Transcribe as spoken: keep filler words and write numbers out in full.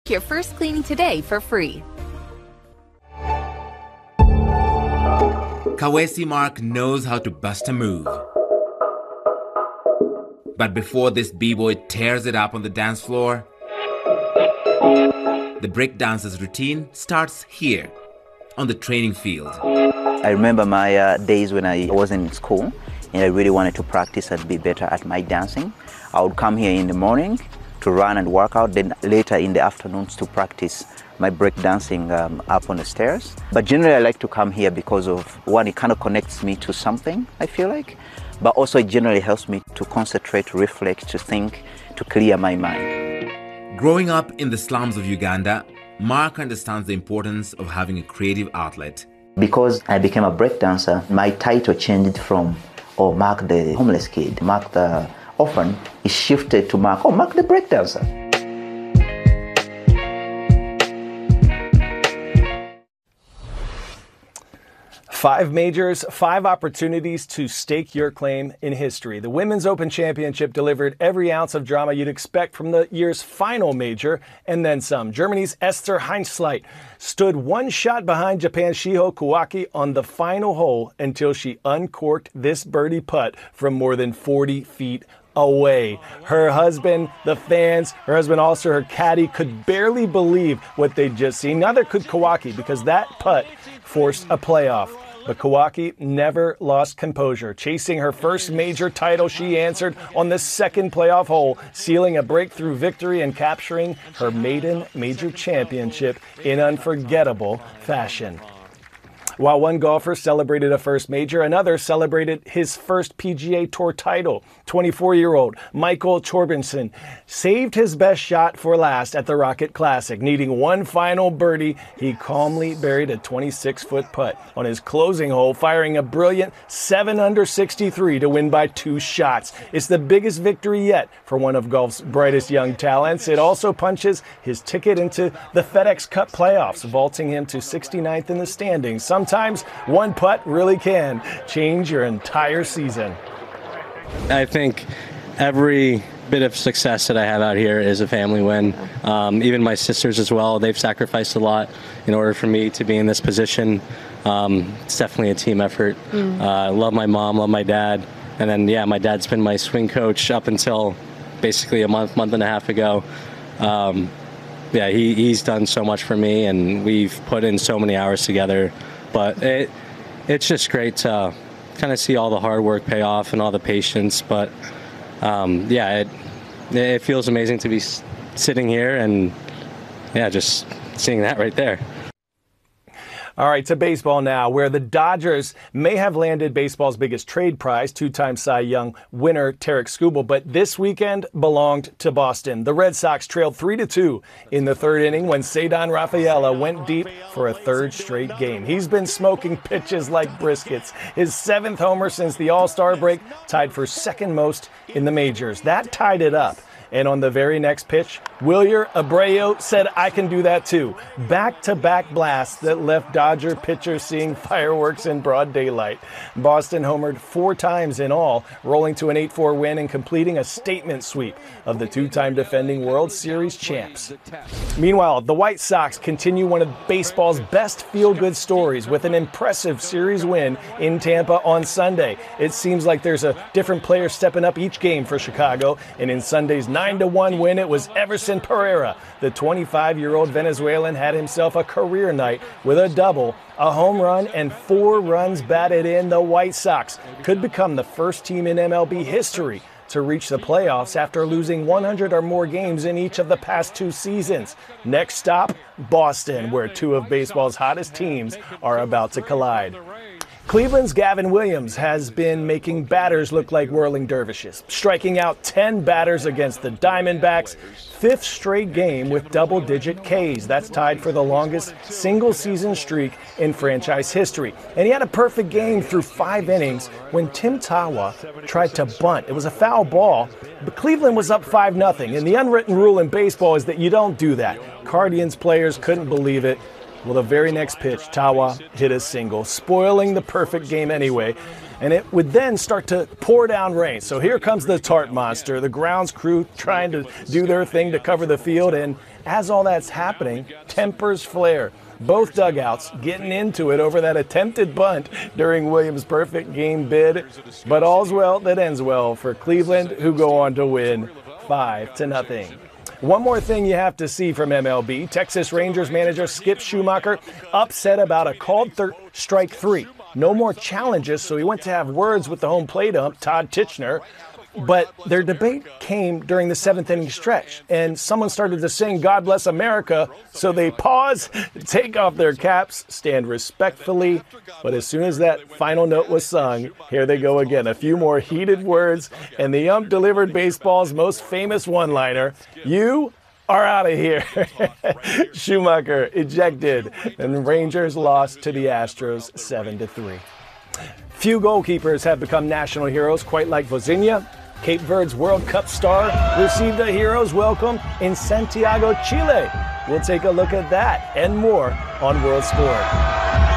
your first cleaning today for free. Kawesi Mark knows how to bust a move. But before this b-boy tears it up on the dance floor, the breakdancer's routine starts here, on the training field. I remember my uh, days when I was in school and I really wanted to practice and be better at my dancing. I would come here in the morning to run and work out, then later in the afternoons to practice my break dancing um, up on the stairs. But generally I like to come here because of, one, it kind of connects me to something, I feel like, but also it generally helps me to concentrate, reflect, to think, to clear my mind. Growing up in the slums of Uganda, Mark understands the importance of having a creative outlet. Because I became a break dancer, my title changed from, oh, Mark the homeless kid, Mark the orphan, is shifted to Mark, oh, Mark the break dancer. Five majors, five opportunities to stake your claim in history. The Women's Open Championship delivered every ounce of drama you'd expect from the year's final major, and then some. Germany's Esther Heinzleit stood one shot behind Japan's Shiho Kawaki on the final hole until she uncorked this birdie putt from more than forty feet away. Her husband, the fans, her husband also her caddy could barely believe what they'd just seen. Neither could Kawaki because that putt forced a playoff. But Kawaki never lost composure. Chasing her first major title, she answered on the second playoff hole, sealing a breakthrough victory and capturing her maiden major championship in unforgettable fashion. While one golfer celebrated a first major, another celebrated his first P G A Tour title. twenty-four-year-old Michael Thorbjornsen saved his best shot for last at the Rocket Classic. Needing one final birdie, he calmly buried a twenty-six-foot putt on his closing hole, firing a brilliant seven under sixty-three to win by two shots. It's the biggest victory yet for one of golf's brightest young talents. It also punches his ticket into the FedEx Cup playoffs, vaulting him to sixty-ninth in the standings. Some Sometimes one putt really can change your entire season. I think every bit of success that I have out here is a family win. Um, even my sisters as well, they've sacrificed a lot in order for me to be in this position. Um, it's definitely a team effort. Mm. Uh, I love my mom, love my dad. And then, yeah, my dad's been my swing coach up until basically a month, month and a half ago. Um, yeah, he, he's done so much for me, and we've put in so many hours together. But it, it's just great to kind of see all the hard work pay off and all the patience. But um, yeah, it, it feels amazing to be sitting here and yeah, just seeing that right there. All right, to baseball now, where the Dodgers may have landed baseball's biggest trade prize, two-time Cy Young winner Tarik Skubal, but this weekend belonged to Boston. The Red Sox trailed three to two in the third inning when Ceddanne Rafaela went deep for a third straight game. He's been smoking pitches like briskets. His seventh homer since the All-Star break, tied for second most in the majors. That tied it up. And on the very next pitch, Wilyer Abreu said, I can do that too. Back-to-back blasts that left Dodger pitchers seeing fireworks in broad daylight. Boston homered four times in all, rolling to an eight four win and completing a statement sweep of the two-time defending World Series champs. Meanwhile, the White Sox continue one of baseball's best feel-good stories with an impressive series win in Tampa on Sunday. It seems like there's a different player stepping up each game for Chicago, and in Sunday's nine to one win, it was Everson Pereira. The twenty-five-year-old Venezuelan had himself a career night with a double, a home run, and four runs batted in. The White Sox could become the first team in M L B history to reach the playoffs after losing one hundred or more games in each of the past two seasons. Next stop, Boston, where two of baseball's hottest teams are about to collide. Cleveland's Gavin Williams has been making batters look like whirling dervishes, striking out ten batters against the Diamondbacks, fifth straight game with double-digit Ks. That's tied for the longest single-season streak in franchise history. And he had a perfect game through five innings when Tim Tawa tried to bunt. It was a foul ball, but Cleveland was up five nothing. And the unwritten rule in baseball is that you don't do that. Guardians players couldn't believe it. Well, the very next pitch, Tawa hit a single, spoiling the perfect game anyway. and it would then start to pour down rain. So here comes the tarp monster, the grounds crew trying to do their thing to cover the field, and as all that's happening, tempers flare. Both dugouts getting into it over that attempted bunt during Williams' perfect game bid. But all's well that ends well for Cleveland, who go on to win five to nothing. One more thing you have to see from M L B. Texas Rangers manager Skip Schumaker upset about a called thir- strike three. No more challenges, so he went to have words with the home plate ump, Todd Tichenor. But their debate came during the seventh inning stretch, and someone started to sing God Bless America, so they pause, take off their caps, stand respectfully. But as soon as that final note was sung, here they go again. A few more heated words, and the ump delivered baseball's most famous one-liner, "You are out of here." Schumaker ejected, and the Rangers lost to the Astros seven to three. Few goalkeepers have become national heroes quite like Vozinha. Cape Verde's World Cup star received a hero's welcome in Santiago, Chile. We'll take a look at that and more on World Sport.